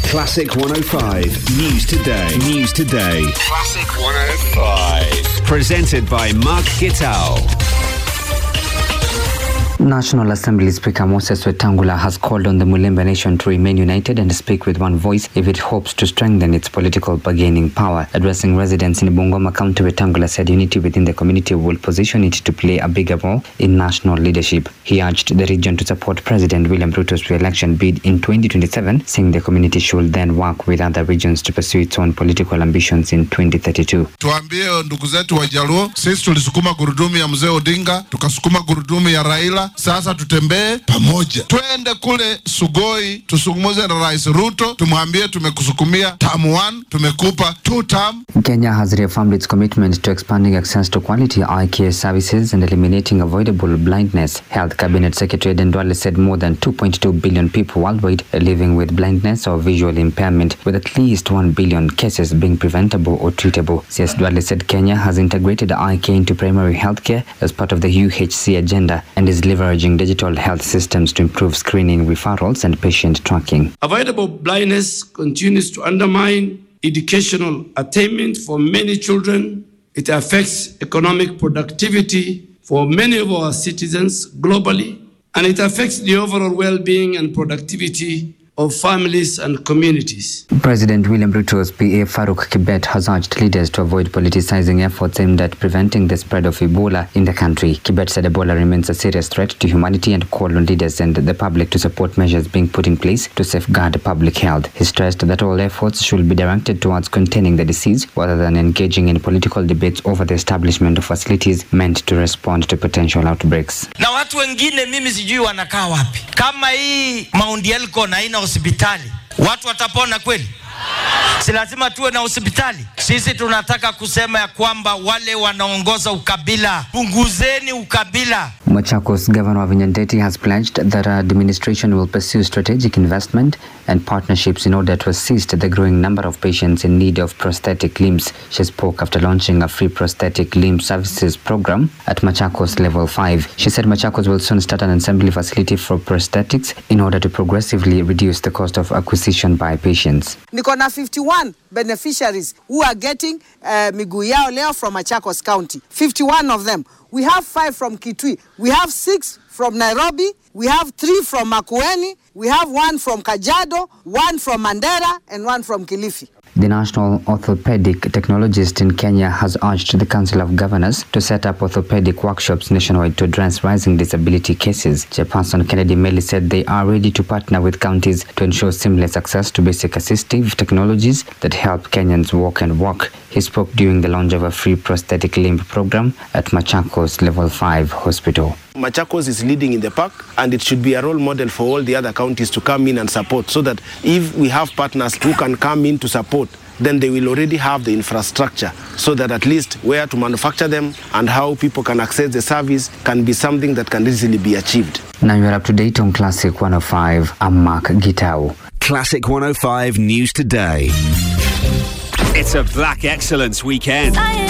Classic 105 News Today. News Today. Classic 105. Presented by Mark Gitao. National Assembly Speaker Moses Wetangula has called on the Mulembe Nation to remain united and speak with one voice if it hopes to strengthen its political bargaining power. Addressing residents in Bungoma County, Wetangula said unity within the community will position it to play a bigger role in national leadership. He urged the region to support President William Ruto's re-election bid in 2027, saying the community should then work with other regions to pursue its own political ambitions in 2032. Tuambie ndugu zetu wa Jaluo, sisi tulisukuma gurudumu ya Mzee Odinga, tukasukuma gurudumu ya Raila. Sasa tutembee pamoja. Twende kule Sugoi, tusungumuze na Rais Ruto, tumwambie tumekusukumia term 1, tumekupa 2 term. Kenya has reaffirmed its commitment to expanding access to quality eye care services and eliminating avoidable blindness. Health Cabinet Secretary Aden Duale said more than 2.2 billion people worldwide are living with blindness or visual impairment, with at least 1 billion cases being preventable or treatable. CS Duale said Kenya has integrated eye care into primary health care as part of the UHC agenda and is leveraging digital health systems to improve screening, referrals and patient tracking. Avoidable blindness continues to undermine educational attainment for many children. It affects economic productivity for many of our citizens globally, and it affects the overall well-being and productivity of families and communities. President William Ruto's PA Faruk Kibet has urged leaders to avoid politicizing efforts aimed at preventing the spread of Ebola in the country. Kibet said Ebola remains a serious threat to humanity and called on leaders and the public to support measures being put in place to safeguard public health. He stressed that all efforts should be directed towards containing the disease rather than engaging in political debates over the establishment of facilities meant to respond to potential outbreaks. Na watu wengine mimi sijui wanakaa wapi. Kama hii Mount Elgon haina hospitali, watu watapona kweli? Si lazima tuwe na hospitali. Sisi tunataka kusema ya kwamba wale wanaongoza ukabila, punguzeni ukabila. Machakos Governor Wavinya Ndeti has pledged that her administration will pursue strategic investment and partnerships in order to assist the growing number of patients in need of prosthetic limbs. She spoke after launching a free prosthetic limb services program at Machakos Level 5. She said Machakos will soon start an assembly facility for prosthetics in order to progressively reduce the cost of acquisition by patients. Niko na 51 beneficiaries who are getting miguu yao leo from Machakos County. 51 of them. We have 5 from Kitui. We have 6 from Nairobi. We have 3 from Makueni. We have 1 from Kajiado, 1 from Mandera, and 1 from Kilifi. The National Orthopedic Technologist in Kenya has urged the Council of Governors to set up orthopedic workshops nationwide to address rising disability cases. Chairperson Kennedy Meli said they are ready to partner with counties to ensure seamless access to basic assistive technologies that help Kenyans walk and walk. He spoke during the launch of a free prosthetic limb program at Machakos Level 5 Hospital. Machakos is leading in the pack, and it should be a role model for all the other counties to come in and support, so that if we have partners who can come in to support, then they will already have the infrastructure, so that at least where to manufacture them and how people can access the service can be something that can easily be achieved. Now you're up to date on Classic 105. I'm Mark Gitao. Classic 105 News Today. It's a Black Excellence weekend.